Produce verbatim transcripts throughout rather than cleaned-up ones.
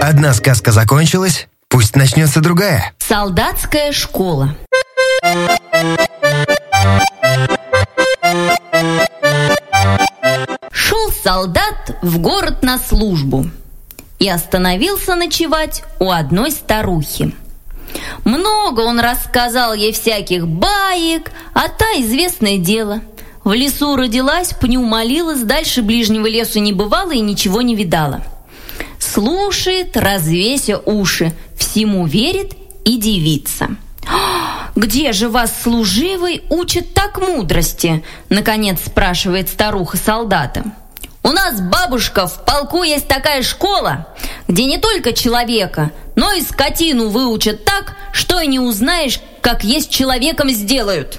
Одна сказка закончилась, пусть начнется другая. Солдатская школа. Шел солдат в город на службу и остановился ночевать у одной старухи. Много он рассказал ей всяких баек, а та, известное дело, в лесу родилась, пню молилась, дальше ближнего лесу не бывала и ничего не видала. Слушает, развеся уши, всему верит и дивится. «Где же вас, служивый, учат так мудрости?» Наконец спрашивает старуха солдата. «У нас, бабушка, в полку есть такая школа, где не только человека, но и скотину выучат так, что и не узнаешь, как есть человеком сделают».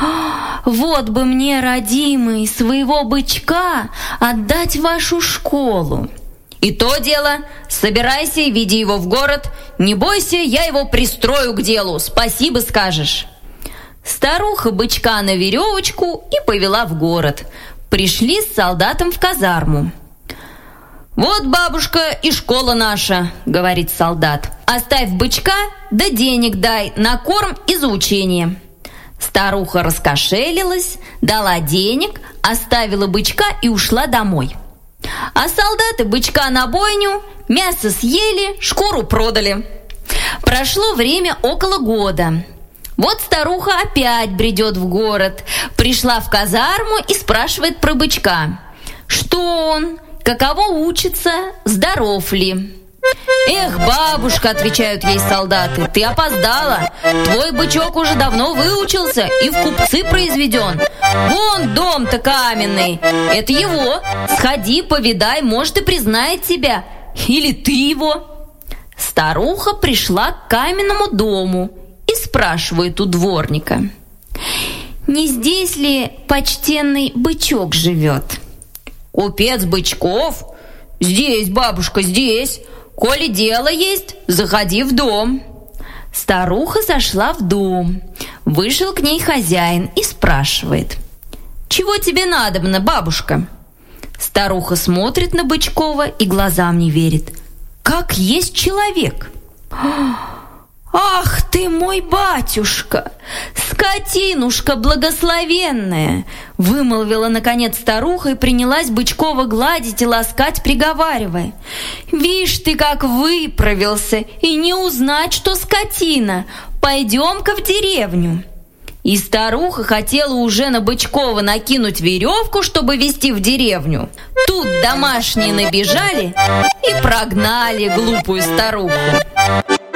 «Вот бы мне, родимый, своего бычка отдать в вашу школу». «И то дело, собирайся и веди его в город. Не бойся, я его пристрою к делу, спасибо скажешь». Старуха бычка на веревочку и повела в город. Пришли с солдатом в казарму. «Вот, бабушка, и школа наша», — говорит солдат. «Оставь бычка, да денег дай на корм и за учение». Старуха раскошелилась, дала денег, оставила бычка и ушла домой. А солдаты бычка на бойню, мясо съели, шкуру продали. Прошло время около года. Вот старуха опять бредет в город, пришла в казарму и спрашивает про бычка. Что он, каково учится, здоров ли? «Эх, бабушка», — отвечают ей солдаты, — «ты опоздала. Твой бычок уже давно выучился и в купцы произведен. Вон дом-то каменный, это его. Сходи, повидай, может, и признает тебя. Или ты его». Старуха пришла к каменному дому и спрашивает у дворника: «Не здесь ли почтенный бычок живет?» «Купец Бычков? Здесь, бабушка, здесь. Коли дело есть, заходи в дом». Старуха зашла в дом. Вышел к ней хозяин и спрашивает: «Чего тебе надобно, бабушка?» Старуха смотрит на Бычкова и глазам не верит. Как есть человек! «Ах ты мой батюшка! Скотинушка благословенная!» Вымолвила наконец старуха и принялась Бычкова гладить и ласкать, приговаривая: «Вишь ты, как выправился, и не узнать, что скотина! Пойдем-ка в деревню!» И старуха хотела уже на Бычкова накинуть веревку, чтобы везти в деревню. Тут домашние набежали и прогнали глупую старуху.